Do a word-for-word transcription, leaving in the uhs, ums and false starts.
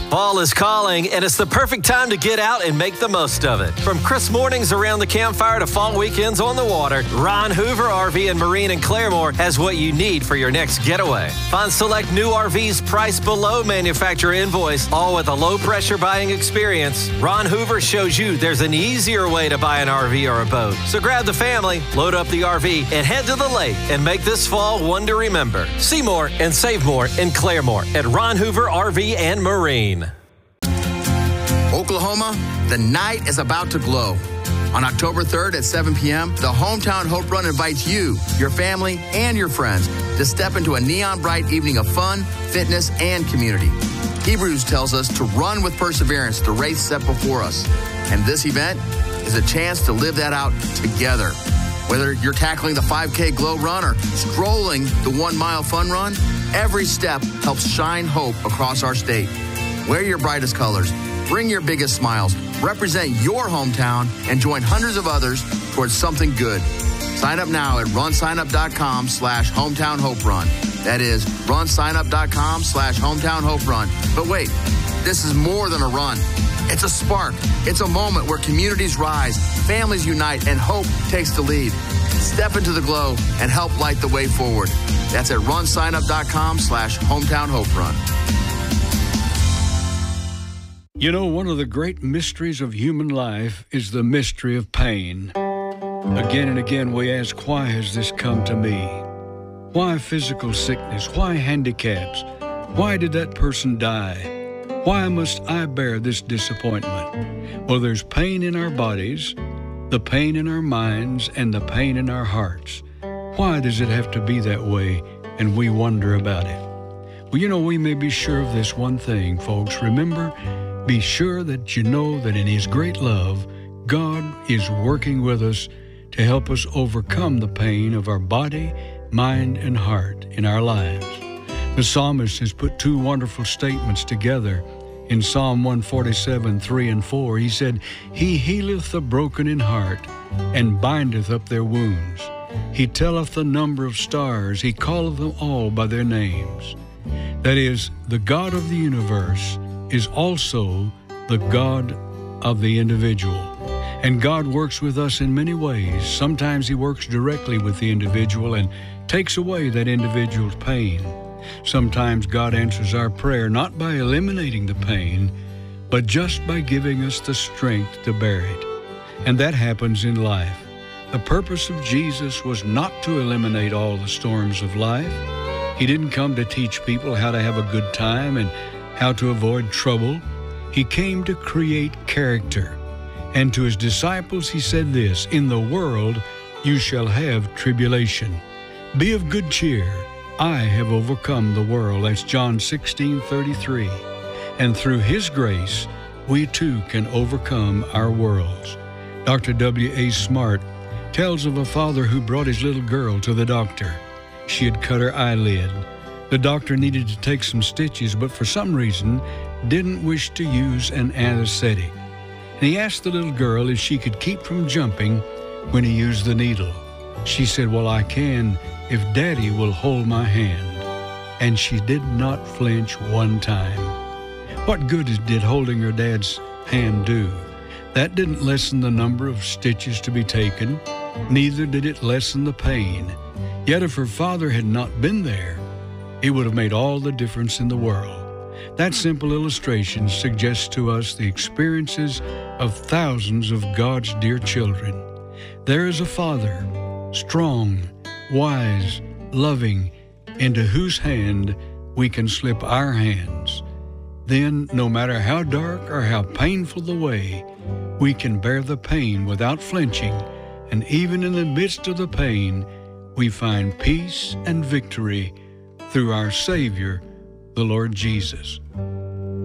Fall is calling, and it's the perfect time to get out and make the most of it. From crisp mornings around the campfire to fall weekends on the water, Ron Hoover R V and Marine in Claremore has what you need for your next getaway. Find select new R Vs priced below manufacturer invoice, all with a low-pressure buying experience. Ron Hoover shows you there's an easier way to buy an R V or a boat. So grab the family, load up the R V, and head to the lake and make this fall one to remember. See more and save more in Claremore at Ron Hoover R V and Marine. Oklahoma, the night is about to glow. On October third at seven p.m., the Hometown Hope Run invites you, your family, and your friends to step into a neon-bright evening of fun, fitness, and community. Hebrews tells us to run with perseverance the race set before us. And this event is a chance to live that out together. Whether you're tackling the five K Glow Run or strolling the one-mile fun run, every step helps shine hope across our state. Wear your brightest colors. Bring your biggest smiles, represent your hometown, and join hundreds of others towards something good. Sign up now at runsignup.com slash hometown hope run. That is runsignup.com slash hometown hope run. But wait, this is more than a run. It's a spark. It's a moment where communities rise, families unite, and hope takes the lead. Step into the glow and help light the way forward. That's at runsignup.com slash hometown hope run. You know, one of the great mysteries of human life is the mystery of pain. Again and again we ask, why has this come to me? Why physical sickness? Why handicaps? Why did that person die? Why must I bear this disappointment? Well, there's pain in our bodies, the pain in our minds, and the pain in our hearts. Why does it have to be that way? And we wonder about it. Well, you know, we may be sure of this one thing, folks. Remember, be sure that you know that in His great love, God is working with us to help us overcome the pain of our body, mind, and heart in our lives. The psalmist has put two wonderful statements together in Psalm one forty-seven, three and four. He said, He healeth the broken in heart, and bindeth up their wounds. He telleth the number of stars, He calleth them all by their names. That is, the God of the universe is also the God of the individual. And God works with us in many ways. Sometimes He works directly with the individual and takes away that individual's pain. Sometimes God answers our prayer not by eliminating the pain, but just by giving us the strength to bear it. And that happens in life. The purpose of Jesus was not to eliminate all the storms of life. He didn't come to teach people how to have a good time and how to avoid trouble. He came to create character. And to His disciples He said this, In the world you shall have tribulation. Be of good cheer. I have overcome the world. That's John sixteen thirty-three. And through His grace, we too can overcome our worlds. Doctor W A Smart tells of a father who brought his little girl to the doctor. She had cut her eyelid. The doctor needed to take some stitches, but for some reason didn't wish to use an anesthetic. And he asked the little girl if she could keep from jumping when he used the needle. She said, Well, I can if Daddy will hold my hand. And she did not flinch one time. What good did holding her dad's hand do? That didn't lessen the number of stitches to be taken. Neither did it lessen the pain. Yet if her father had not been there, it would have made all the difference in the world. That simple illustration suggests to us the experiences of thousands of God's dear children. There is a Father, strong, wise, loving, into whose hand we can slip our hands. Then, no matter how dark or how painful the way, we can bear the pain without flinching, and even in the midst of the pain, we find peace and victory through our Savior, the Lord Jesus.